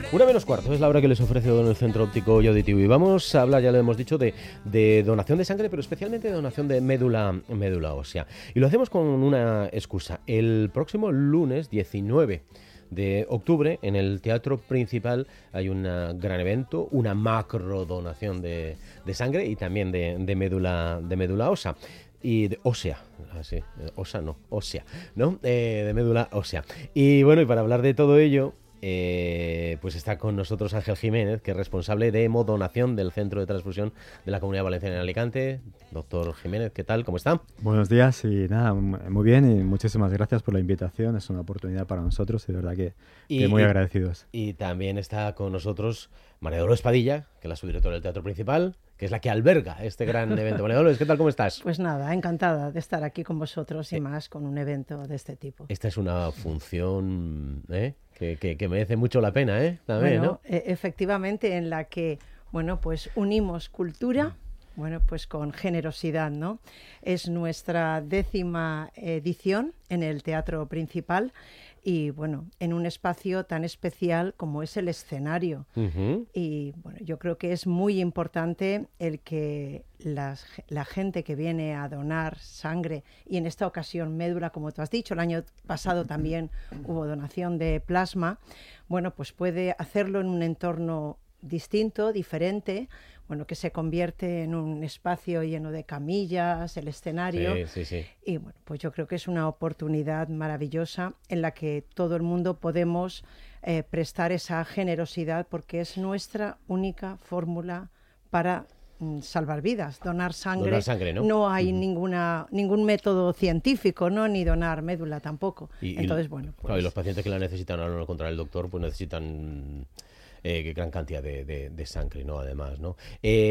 1:45 es la hora que les ofrece el Centro Óptico y Auditivo. Y vamos a hablar, ya lo hemos dicho, de donación de sangre, pero especialmente de donación de médula ósea. Y lo hacemos con una excusa. El próximo lunes 19 de octubre, en el Teatro Principal, hay un gran evento, una macro donación de sangre y también de médula ósea. Y de ósea, ósea, ¿no? De médula ósea. Y bueno, y para hablar de todo ello, pues está con nosotros Ángel Jiménez, que es responsable de hemodonación del Centro de Transfusión de la Comunidad Valenciana en Alicante. Doctor Jiménez, ¿qué tal? ¿Cómo está? Buenos días y nada, muy bien y muchísimas gracias por la invitación. Es una oportunidad para nosotros y de verdad que muy agradecidos. Y también está con nosotros María Dolores Padilla, que es la subdirectora del Teatro Principal, que es la que alberga este gran evento. María Dolores, ¿qué tal? ¿Cómo estás? Pues nada, encantada de estar aquí con vosotros y más con un evento de este tipo. Esta es una función que merece mucho la pena, también, bueno, ¿no? Efectivamente, en la que, bueno, pues unimos cultura, bueno, pues con generosidad, ¿no? Es nuestra 10ª edición en el Teatro Principal y, bueno, en un espacio tan especial como es el escenario. Uh-huh. Y, bueno, yo creo que es muy importante el que la gente que viene a donar sangre, y en esta ocasión médula, como tú has dicho, el año pasado también hubo donación de plasma, bueno, pues puede hacerlo en un entorno distinto, diferente, bueno, que se convierte en un espacio lleno de camillas, el escenario. Sí. Y bueno, pues yo creo que es una oportunidad maravillosa en la que todo el mundo podemos prestar esa generosidad, porque es nuestra única fórmula para salvar vidas. Donar sangre, ¿no? No hay ningún método científico, ¿no? Ni donar médula tampoco. Entonces, bueno, pues... Claro, y los pacientes que la necesitan, ahora no lo contará el doctor, pues necesitan gran cantidad de sangre, ¿no? Además, ¿no?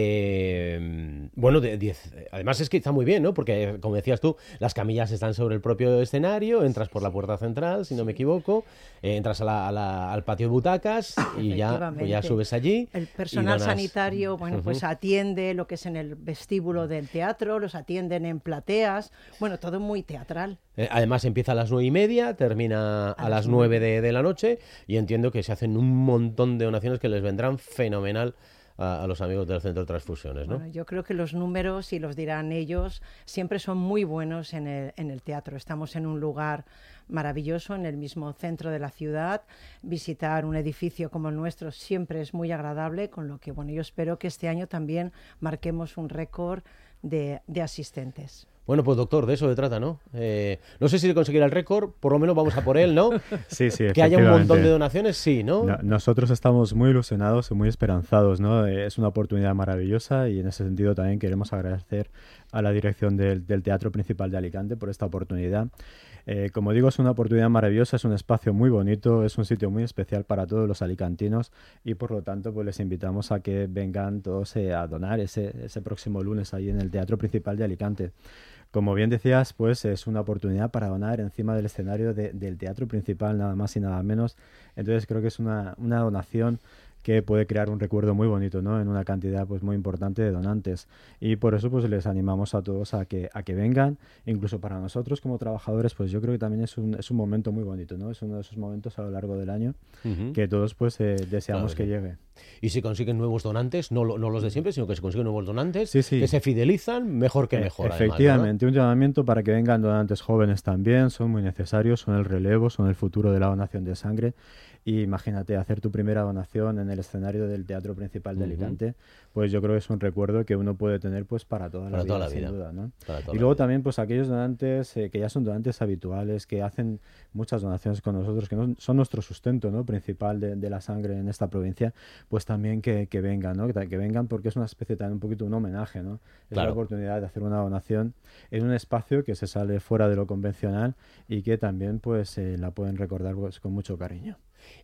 Bueno, además es que está muy bien, ¿no? Porque, como decías tú, las camillas están sobre el propio escenario, entras por la puerta central, si no me equivoco, entras al patio de butacas y ya subes allí. El personal sanitario, bueno, pues atiende lo que es en el vestíbulo del teatro, los atienden en plateas, bueno, todo muy teatral. Además empieza a las 9:30, termina a las 9 de la noche, y entiendo que se hacen un montón de donaciones que les vendrán fenomenal a los amigos del Centro de Transfusiones, ¿no? Bueno, yo creo que los números, y los dirán ellos, siempre son muy buenos en el teatro. Estamos en un lugar maravilloso, en el mismo centro de la ciudad. Visitar un edificio como el nuestro siempre es muy agradable, con lo que, bueno, yo espero que este año también marquemos un récord de asistentes. Bueno, pues doctor, de eso se trata, ¿no? No sé si conseguirá el récord, por lo menos vamos a por él, ¿no? Sí, que haya un montón de donaciones, sí, ¿no? Nosotros estamos muy ilusionados y muy esperanzados, ¿no? Es una oportunidad maravillosa y en ese sentido también queremos agradecer a la dirección del Teatro Principal de Alicante por esta oportunidad. Como digo, es una oportunidad maravillosa, es un espacio muy bonito, es un sitio muy especial para todos los alicantinos y por lo tanto pues les invitamos a que vengan todos a donar ese próximo lunes ahí en el Teatro Principal de Alicante. Como bien decías, pues es una oportunidad para donar encima del escenario del Teatro Principal, nada más y nada menos. Entonces creo que es una donación que puede crear un recuerdo muy bonito, ¿no? En una cantidad pues muy importante de donantes. Y por eso pues les animamos a todos a que vengan. Incluso para nosotros como trabajadores, pues yo creo que también es un momento muy bonito, ¿no? Es uno de esos momentos a lo largo del año que todos pues deseamos que llegue. Y si consiguen nuevos donantes, no los de siempre, sino que se consiguen nuevos donantes, sí. que se fidelizan, mejor que mejor. Efectivamente, además, ¿no? Un llamamiento para que vengan donantes jóvenes también, son muy necesarios, son el relevo, son el futuro de la donación de sangre. Y imagínate, hacer tu primera donación en el escenario del Teatro Principal de Alicante, pues yo creo que es un recuerdo que uno puede tener pues para toda la vida, sin duda, ¿no? Y luego también pues aquellos donantes que ya son donantes habituales, que hacen muchas donaciones con nosotros, que son nuestro sustento, ¿no? Principal de la sangre en esta provincia, pues también que vengan, ¿no? Que vengan, porque es una especie también un poquito un homenaje, ¿no? Es la oportunidad de hacer una donación en un espacio que se sale fuera de lo convencional y que también pues la pueden recordar pues con mucho cariño.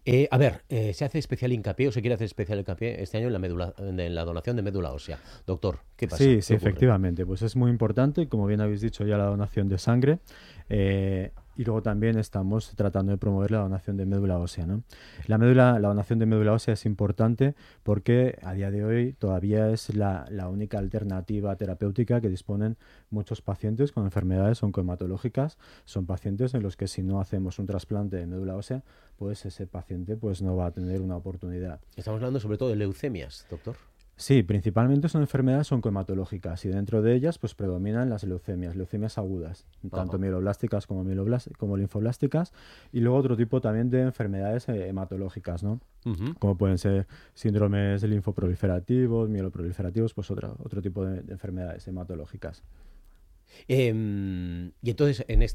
Se hace especial hincapié, o se quiere hacer especial hincapié este año en la donación de médula ósea. Doctor, ¿qué pasa? Sí, efectivamente. Pues es muy importante, como bien habéis dicho ya, la donación de sangre. Y luego también estamos tratando de promover la donación de médula ósea, ¿no? La donación de médula ósea es importante porque a día de hoy todavía es la única alternativa terapéutica que disponen muchos pacientes con enfermedades oncohematológicas. Son pacientes en los que si no hacemos un trasplante de médula ósea, pues ese paciente pues no va a tener una oportunidad. Estamos hablando sobre todo de leucemias, doctor. Sí, principalmente son enfermedades oncohematológicas y dentro de ellas pues predominan las leucemias agudas, tanto mieloblásticas como linfoblásticas, y luego otro tipo también de enfermedades hematológicas, ¿no? Como pueden ser síndromes linfoproliferativos, mieloproliferativos, pues otro tipo de enfermedades hematológicas. Y entonces en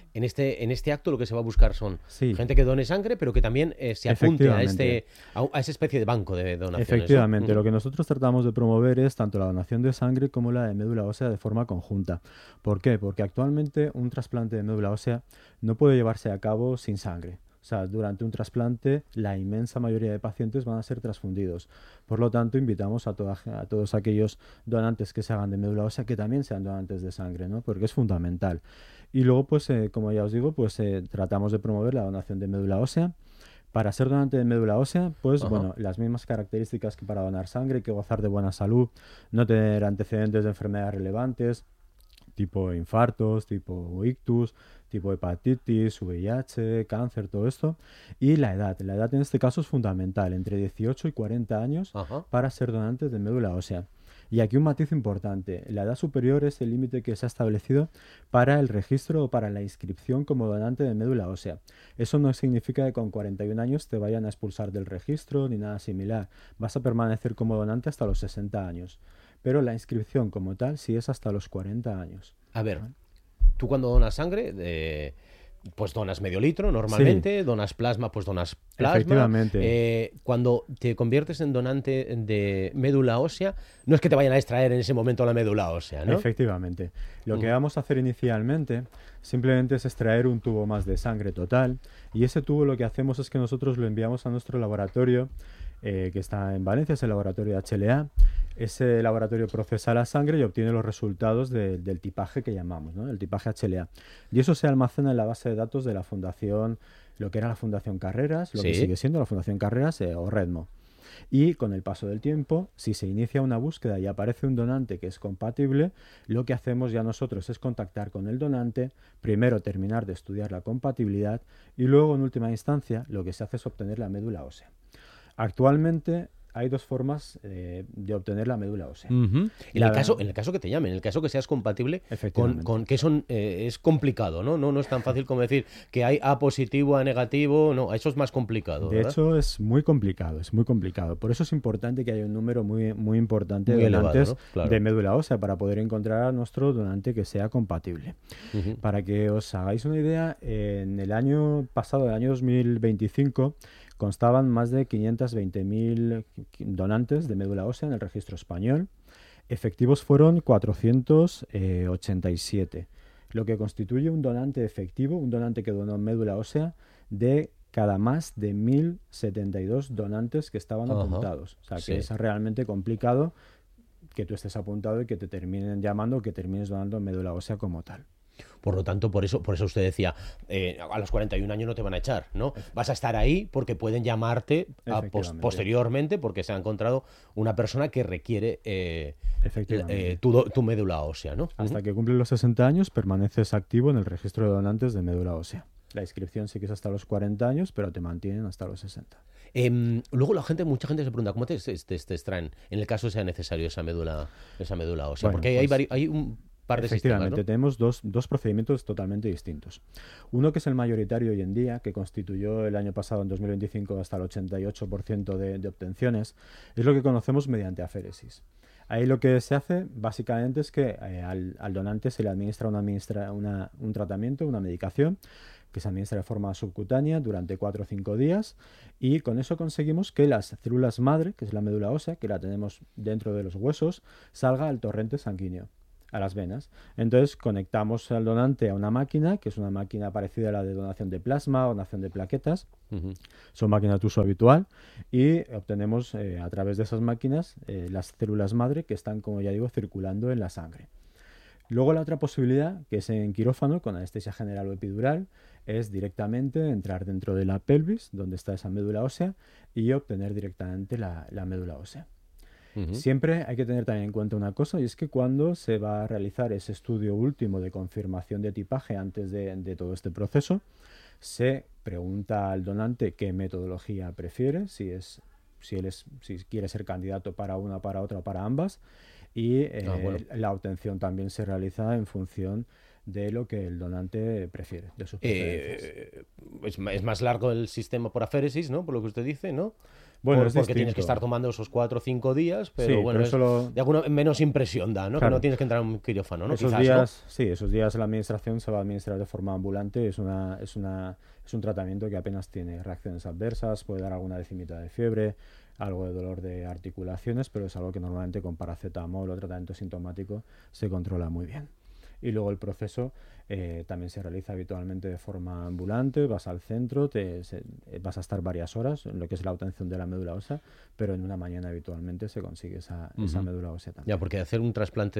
este acto lo que se va a buscar son gente que done sangre, pero que también se apunte a esa especie de banco de donaciones. Efectivamente, lo que nosotros tratamos de promover es tanto la donación de sangre como la de médula ósea de forma conjunta. ¿Por qué? Porque actualmente un trasplante de médula ósea no puede llevarse a cabo sin sangre. O sea, durante un trasplante la inmensa mayoría de pacientes van a ser transfundidos. Por lo tanto, invitamos a todos aquellos donantes que se hagan de médula ósea que también sean donantes de sangre, ¿no? Porque es fundamental. Y luego, pues, como ya os digo, pues tratamos de promover la donación de médula ósea. Para ser donante de médula ósea, pues bueno, las mismas características que para donar sangre, hay que gozar de buena salud, no tener antecedentes de enfermedades relevantes, tipo infartos, tipo ictus, tipo hepatitis, VIH, cáncer, todo esto. Y la edad. La edad en este caso es fundamental, entre 18 y 40 años para ser donantes de médula ósea. Y aquí un matiz importante. La edad superior es el límite que se ha establecido para el registro o para la inscripción como donante de médula ósea. Eso no significa que con 41 años te vayan a expulsar del registro ni nada similar. Vas a permanecer como donante hasta los 60 años. Pero la inscripción como tal sí es hasta los 40 años. A ver, tú cuando donas sangre, pues donas medio litro normalmente, sí. Donas plasma, pues donas plasma. Efectivamente. Cuando te conviertes en donante de médula ósea, no es que te vayan a extraer en ese momento la médula ósea, ¿no? Efectivamente. Lo que vamos a hacer inicialmente simplemente es extraer un tubo más de sangre total, y ese tubo lo que hacemos es que nosotros lo enviamos a nuestro laboratorio, que está en Valencia, es el laboratorio HLA. Ese laboratorio procesa la sangre y obtiene los resultados del tipaje que llamamos, ¿no? El tipaje HLA. Y eso se almacena en la base de datos de la fundación, lo que era la Fundación Carreras, lo que sigue siendo la Fundación Carreras o Redmo. Y con el paso del tiempo, si se inicia una búsqueda y aparece un donante que es compatible, lo que hacemos ya nosotros es contactar con el donante, primero terminar de estudiar la compatibilidad y luego, en última instancia, lo que se hace es obtener la médula ósea. Actualmente hay dos formas de obtener la médula ósea. En el caso que te llamen, en el caso que seas compatible con que es complicado, ¿no? No es tan fácil como decir que hay A positivo, A negativo, no, eso es más complicado. De hecho, es muy complicado. Por eso es importante que haya un número muy, muy importante de donantes, ¿no? Claro, de médula ósea para poder encontrar a nuestro donante que sea compatible. Para que os hagáis una idea, en el año pasado, el año 2025, constaban más de 520.000 donantes de médula ósea en el registro español. Efectivos fueron 487, lo que constituye un donante efectivo, un donante que donó médula ósea de cada más de 1.072 donantes que estaban apuntados. O sea, que es realmente complicado que tú estés apuntado y que te terminen llamando o que termines donando médula ósea como tal. Por lo tanto, por eso usted decía, a los 41 años no te van a echar, ¿no? Vas a estar ahí porque pueden llamarte posteriormente porque se ha encontrado una persona que requiere tu médula ósea, ¿no? Hasta que cumplen los 60 años permaneces activo en el registro de donantes de médula ósea. La inscripción sí que es hasta los 40 años, pero te mantienen hasta los 60. Luego mucha gente se pregunta, ¿cómo te extraen en el caso sea necesario esa médula ósea? Bueno, porque hay un par de efectivamente, sistemas, ¿no? Tenemos dos procedimientos totalmente distintos. Uno que es el mayoritario hoy en día, que constituyó el año pasado, en 2025, hasta el 88% de obtenciones, es lo que conocemos mediante aféresis. Ahí lo que se hace básicamente es que al donante se le administra un tratamiento, una medicación, que se administra de forma subcutánea durante 4 o 5 días, y con eso conseguimos que las células madre, que es la médula ósea, que la tenemos dentro de los huesos, salga al torrente sanguíneo, a las venas. Entonces conectamos al donante a una máquina, que es una máquina parecida a la de donación de plasma o donación de plaquetas. Son máquinas de uso habitual, y obtenemos a través de esas máquinas las células madre que están, como ya digo, circulando en la sangre. Luego la otra posibilidad, que es en quirófano, con anestesia general o epidural, es directamente entrar dentro de la pelvis, donde está esa médula ósea, y obtener directamente la médula ósea. Siempre hay que tener también en cuenta una cosa, y es que cuando se va a realizar ese estudio último de confirmación de tipaje antes de todo este proceso, se pregunta al donante qué metodología prefiere, si quiere ser candidato para una, para otra o para ambas, y la obtención también se realiza en función de lo que el donante prefiere, de sus preferencias. Es más largo el sistema por aféresis, ¿no? Por lo que usted dice, ¿no? Bueno, porque tienes que estar tomando esos 4 o 5 días, pero sí, bueno, pero de alguna menos impresión da, ¿no? Claro. Que no tienes que entrar en un quirófano, ¿no? Esos quizás, días, ¿no? Sí, esos días la administración se va a administrar de forma ambulante, es un tratamiento que apenas tiene reacciones adversas, puede dar alguna decimita de fiebre, algo de dolor de articulaciones, pero es algo que normalmente con paracetamol o tratamiento sintomático se controla muy bien. Y luego el proceso también se realiza habitualmente de forma ambulante, vas al centro, vas a estar varias horas en lo que es la obtención de la médula ósea, pero en una mañana habitualmente se consigue esa médula ósea también. Ya, porque hacer un trasplante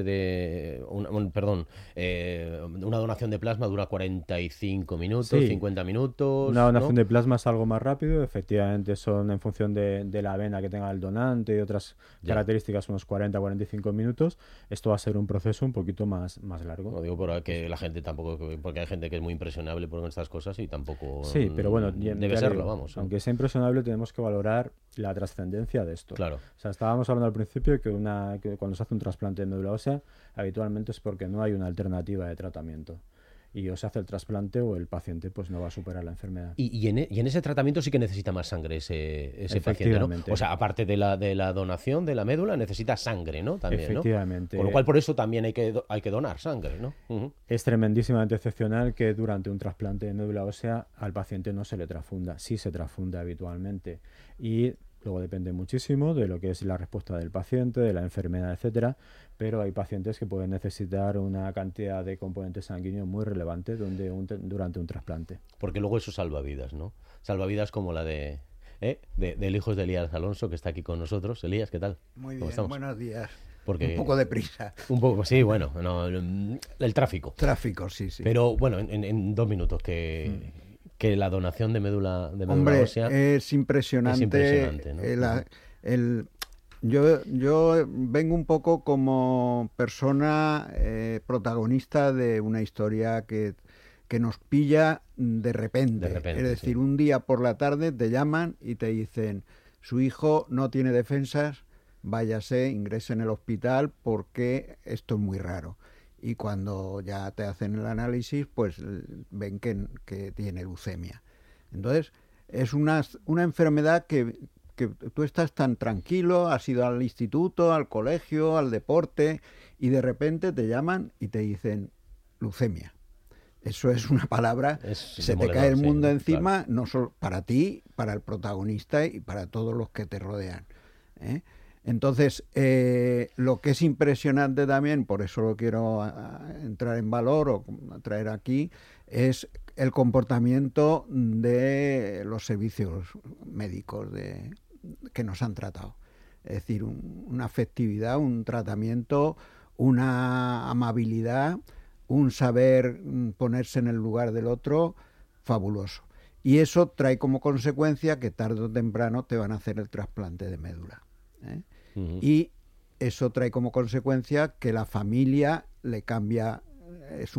una donación de plasma dura 45 minutos, sí. 50 minutos. Una donación de plasma es algo más rápido, efectivamente son en función de la vena que tenga el donante y otras características unos 40-45 minutos. Esto va a ser un proceso un poquito más largo. No digo porque la gente tampoco, porque hay gente que es muy impresionable por estas cosas y tampoco sí, pero bueno, debe serlo, vamos. Aunque sea impresionable, tenemos que valorar la trascendencia de esto. Claro. O sea, estábamos hablando al principio que cuando se hace un trasplante de médula ósea, habitualmente es porque no hay una alternativa de tratamiento. Y o se hace el trasplante o el paciente pues no va a superar la enfermedad. Y en ese tratamiento sí que necesita más sangre ese paciente, ¿no? O sea, aparte de la donación de la médula, necesita sangre, ¿no? También, efectivamente. ¿no? Con lo cual, por eso también hay que donar sangre, ¿no? Es tremendísimamente excepcional que durante un trasplante de médula ósea al paciente no se le transfunda. Sí se transfunde habitualmente. Y luego depende muchísimo de lo que es la respuesta del paciente, de la enfermedad, etcétera, pero hay pacientes que pueden necesitar una cantidad de componente sanguíneo muy relevante durante un trasplante. Porque luego eso salva vidas, ¿no? Salva vidas como la del hijo de Elías Alonso, que está aquí con nosotros. Elías, ¿qué tal? Muy bien, buenos días. Porque un poco de prisa. Un poco, sí, bueno, no, el tráfico. Tráfico, sí. Pero bueno, en 2 minutos que la donación de médula ósea es impresionante, ¿no? Yo vengo un poco como persona protagonista de una historia que nos pilla de repente. Es decir, un día por la tarde te llaman y te dicen, su hijo no tiene defensas, váyase, ingrese en el hospital porque esto es muy raro. Y cuando ya te hacen el análisis, pues ven que tiene leucemia. Entonces, es una enfermedad que tú estás tan tranquilo, has ido al instituto, al colegio, al deporte, y de repente te llaman y te dicen leucemia. Eso es una palabra, se te cae el mundo encima, claro. No solo para ti, para el protagonista y para todos los que te rodean, ¿eh? Entonces, lo que es impresionante también, por eso lo quiero entrar en valor o traer aquí, es el comportamiento de los servicios médicos que nos han tratado. Es decir, una afectividad, un tratamiento, una amabilidad, un saber ponerse en el lugar del otro fabuloso. Y eso trae como consecuencia que tarde o temprano te van a hacer el trasplante de médula, ¿eh? Y eso trae como consecuencia que la familia le cambia, es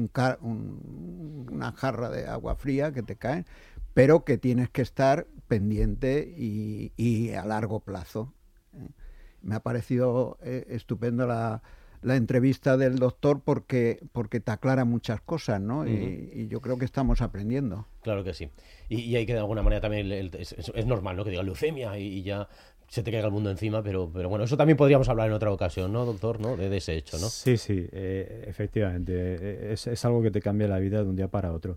una jarra de agua fría que te cae, pero que tienes que estar pendiente y a largo plazo, ¿eh? Me ha parecido estupendo la entrevista del doctor porque te aclara muchas cosas, ¿no? Y yo creo que estamos aprendiendo. Claro que sí. Y hay que de alguna manera también, es normal, ¿no? Que diga leucemia y ya se te caiga el mundo encima, pero bueno, eso también podríamos hablar en otra ocasión, ¿no, doctor? ¿No? De ese hecho, ¿no? Sí, efectivamente. Es algo que te cambia la vida de un día para otro.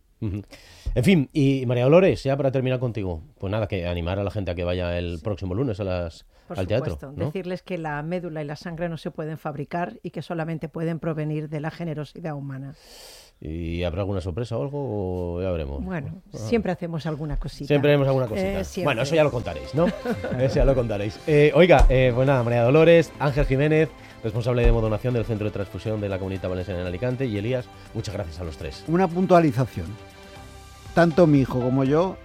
En fin, y María Dolores, ya para terminar contigo, pues nada, que animar a la gente a que vaya el próximo lunes al teatro, ¿no? Decirles que la médula y la sangre no se pueden fabricar y que solamente pueden provenir de la generosidad humana. ¿Y habrá alguna sorpresa o algo? O ya veremos. Bueno, siempre hacemos alguna cosita. Siempre haremos alguna cosita. Bueno, eso ya lo contaréis, ¿no? Eso ya lo contaréis. Oiga, pues nada, María Dolores, Ángel Jiménez, responsable de hemodonación del Centro de Transfusión de la Comunitat Valenciana en Alicante, y Elías, muchas gracias a los tres. Una puntualización. tanto mi hijo como yo